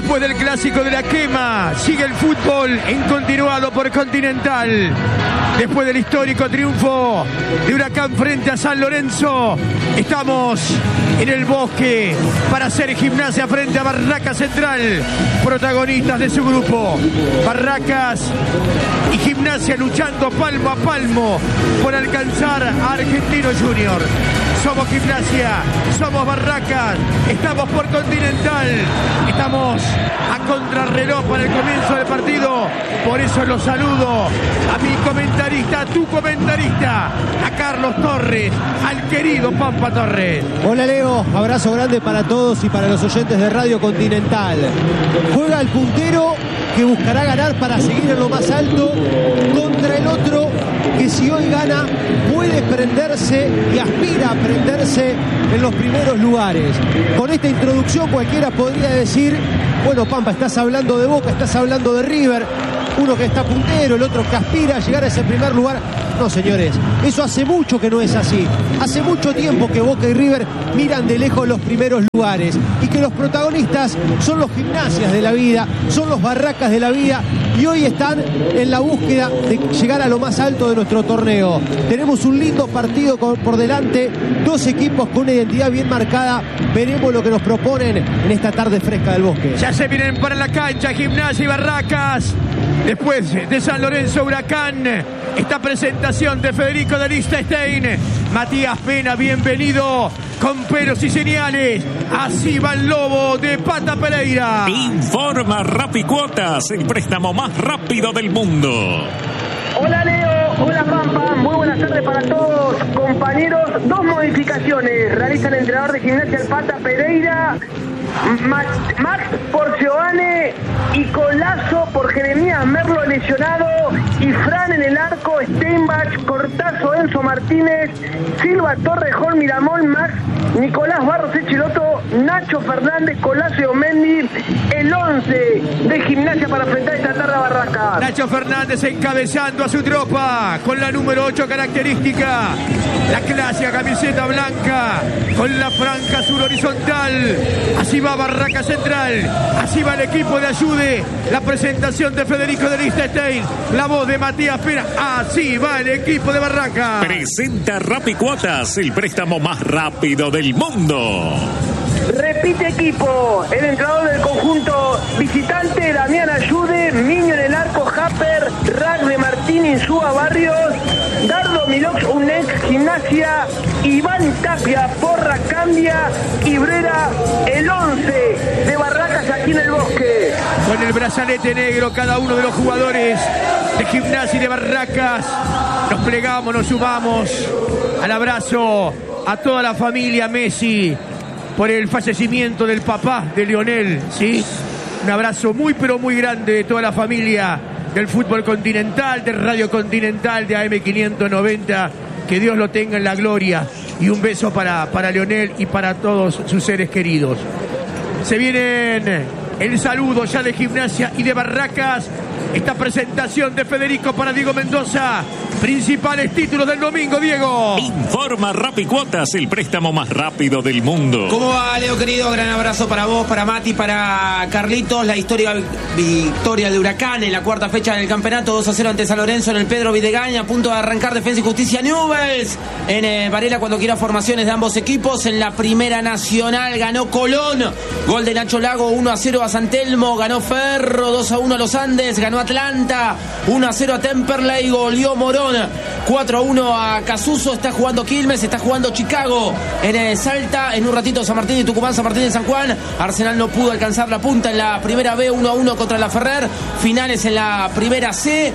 Después del clásico de la quema, sigue el fútbol en continuado por Continental. Después del histórico triunfo de Huracán frente a San Lorenzo, estamos en el Bosque para hacer Gimnasia frente a Barracas Central, protagonistas de su grupo. Barracas y Gimnasia luchando palmo a palmo por alcanzar a Argentino Junior. Somos Gimnasia, somos Barracas, estamos por Continental, estamos a contrarreloj para el comienzo del partido. Por eso los saludo a mi comentarista, a tu comentarista, a Carlos Torres, al querido Pampa Torres. Hola Leo, abrazo grande para todos y para los oyentes de Radio Continental. Juega el puntero que buscará ganar para seguir en lo más alto contra el otro que si hoy gana puede prenderse y aspira a prenderse en los primeros lugares. Con esta introducción cualquiera podría decir, bueno Pampa, estás hablando de Boca, estás hablando de River, uno que está puntero, el otro que aspira a llegar a ese primer lugar. No, señores, eso hace mucho que no es así. Hace mucho tiempo que Boca y River miran de lejos los primeros lugares y que los protagonistas son los Gimnasias de la vida, son los Barracas de la vida, y hoy están en la búsqueda de llegar a lo más alto de nuestro torneo. Tenemos un lindo partido por delante, dos equipos con una identidad bien marcada. Veremos lo que nos proponen en esta tarde fresca del Bosque. Ya se vienen para la cancha Gimnasia y Barracas. Después de San Lorenzo Huracán, esta presentación de Federico de Liechtenstein. Matías Pena, bienvenido con pelos y señales. Así va el Lobo de Pata Pereira. Informa Rapicuotas, el préstamo más rápido del mundo. Hola Leo, hola Pampa, muy buenas tardes para todos compañeros. Dos modificaciones realiza el entrenador de Gimnasia, el Pata Pereira. Max por Giovane y Colazo por Jeremías Merlo lesionado, y Fran en el arco, Steinbach, Cortazo, Enzo Martínez, Silva, Torrejón, Miramón, Max, Nicolás Barros Echeloto, Nacho Fernández, Colazo y Omendi, el 11 de Gimnasia para enfrentar esta tarde a Barracas. Nacho Fernández encabezando a su tropa con la número 8 característica, la clásica camiseta blanca con la franja azul horizontal. Así va Barracas Central, así va el equipo de Ayude, la presentación de Federico de Liechtenstein, la voz de Matías Pena, así va el equipo de Barracas. Presenta Rapicuotas, el préstamo más rápido del mundo. Repite equipo, el entrenador del conjunto visitante, Damián Ayude, Miño en el arco, Japper, Ragne Martín, Insúa Barrios, Dardo Milox, Unex, Gimnasia, Iván Tapia, Porra, Cambia, Ibrera, el 11 de Barracas aquí en el Bosque. Con el brazalete negro cada uno de los jugadores de Gimnasia y de Barracas, nos plegamos, nos sumamos al abrazo a toda la familia Messi por el fallecimiento del papá de Lionel, ¿sí? Un abrazo muy pero muy grande de toda la familia del fútbol continental, de Radio Continental, de AM590, que Dios lo tenga en la gloria, y un beso para Lionel y para todos sus seres queridos. Se vienen el saludo ya de Gimnasia y de Barracas, esta presentación de Federico para Diego Mendoza. Principales títulos del domingo, Diego. Informa Rapicuotas, el préstamo más rápido del mundo. ¿Cómo va, Leo, querido? Gran abrazo para vos, para Mati, para Carlitos. La victoria de Huracán en la cuarta fecha del campeonato, 2-0 ante San Lorenzo en el Pedro Videgaña. A punto de arrancar Defensa y Justicia Newell's en Varela, cuando quiera, formaciones de ambos equipos. En la Primera Nacional ganó Colón, gol de Nacho Lago, 1-0 a San Telmo. Ganó Ferro, 2-1 a Los Andes. Ganó Atlanta, 1-0 a Temperley. Goleó Morón, 4-1 a Casuso. Está jugando Quilmes, está jugando Chicago en Salta. En un ratito San Martín y Tucumán, San Martín y San Juan. Arsenal no pudo alcanzar la punta en la primera B, 1-1 contra la Ferrer. Finales en la primera C.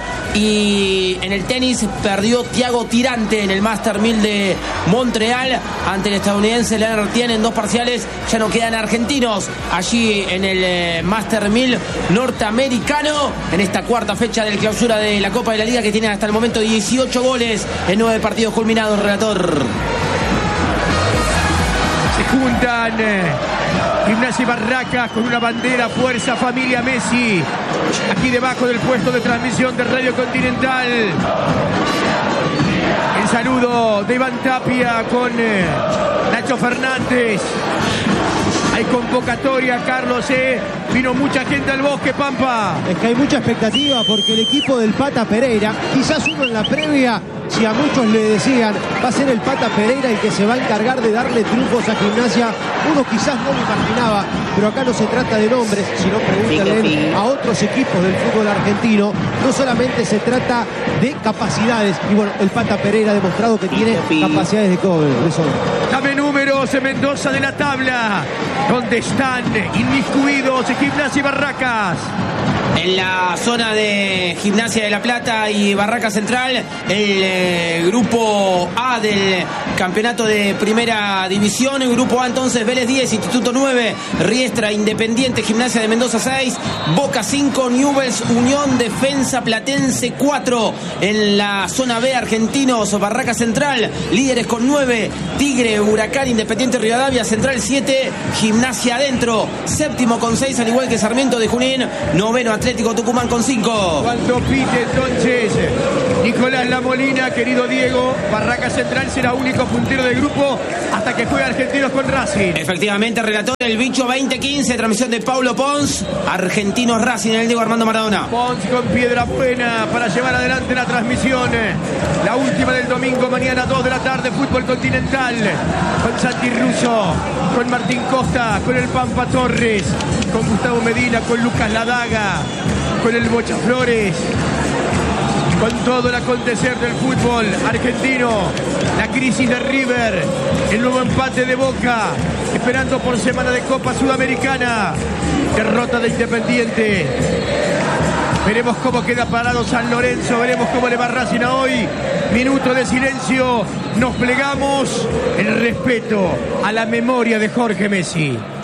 Y en el tenis perdió Thiago Tirante en el Master 1000 de Montreal ante el estadounidense Leonard Tien en dos parciales. Ya no quedan argentinos allí en el Master 1000 norteamericano en esta cuarta fecha del clausura de la Copa de la Liga, que tiene hasta el momento 18 goles en 9 partidos culminados, relator. Se juntan Gimnasia y Barracas con una bandera, fuerza, familia Messi, aquí debajo del puesto de transmisión de Radio Continental. El saludo de Iván Tapia con Nacho Fernández. Hay convocatoria, Carlos, vino mucha gente al Bosque, Pampa. Es que hay mucha expectativa porque el equipo del Pata Pereira, quizás uno en la previa, si a muchos le decían, va a ser el Pata Pereira el que se va a encargar de darle triunfos a Gimnasia, uno quizás no lo imaginaba, pero acá no se trata de nombres, sino pregúntale a otros equipos del fútbol argentino, no solamente se trata de capacidades, y bueno, el Pata Pereira ha demostrado que tiene capacidades de cobre, eso. Dame números en Mendoza de la tabla, donde están inmiscuidos Gimnasia y Barracas. En la zona de Gimnasia de La Plata y Barracas Central, el grupo A del campeonato de primera división. El grupo A entonces, Vélez 10, Instituto 9, Riestra, Independiente, Gimnasia de Mendoza 6, Boca 5, Newell's, Unión, Defensa Platense 4. En la zona B, Argentinos, Barracas Central, líderes con 9, Tigre, Huracán, Independiente Rivadavia, Central 7, Gimnasia adentro, séptimo con 6, al igual que Sarmiento de Junín, noveno Atlético Tucumán con 5. Cuando pite entonces Nicolás Lamolina, querido Diego, Barracas Central será único puntero del grupo hasta que juegue Argentinos con Racing. Efectivamente, relator del Bicho 2015, transmisión de Paulo Pons, Argentinos Racing en el Diego Armando Maradona. Pons con piedra buena para llevar adelante la transmisión. La última del domingo, mañana 2 de la tarde, fútbol continental, con Santi Russo, con Martín Costa, con el Pampa Torres, con Gustavo Medina, con Lucas Ladaga, con el Bocha Flores, con todo el acontecer del fútbol argentino, la crisis de River, el nuevo empate de Boca, esperando por semana de Copa Sudamericana, derrota de Independiente. Veremos cómo queda parado San Lorenzo, veremos cómo le va Racing a hoy. Minuto de silencio, nos plegamos, el respeto a la memoria de Jorge Messi.